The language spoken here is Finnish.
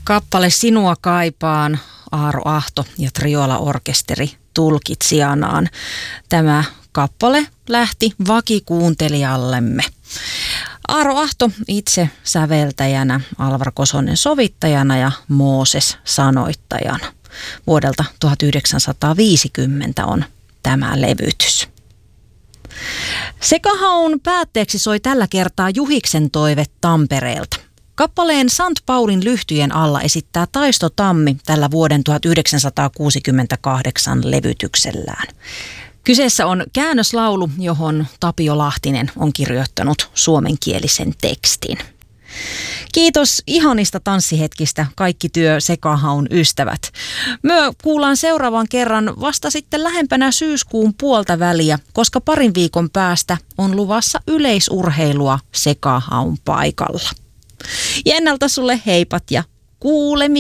Kappale Sinua kaipaan, Aaro Ahto ja Triola-orkesteri tulkitsijanaan. Tämä kappale lähti vakikuuntelijallemme. Aaro Ahto itse säveltäjänä, Alvar Kosonen sovittajana ja Mooses sanoittajana. Vuodelta 1950 on tämä levytys. Sekahaun päätteeksi soi tällä kertaa Juhiksen toive Tampereelta. Kappaleen Sant Paulin lyhtyjen alla esittää Taisto Tammi tällä vuoden 1968 levytyksellään. Kyseessä on käännöslaulu, johon Tapio Lahtinen on kirjoittanut suomenkielisen tekstin. Kiitos ihanista tanssihetkistä kaikki Sekahaun ystävät. Me kuullaan seuraavan kerran vasta sitten lähempänä syyskuun puolta väliä, koska parin viikon päästä on luvassa yleisurheilua Sekahaun paikalla. Ja ennalta sulle heipat ja kuulemiin.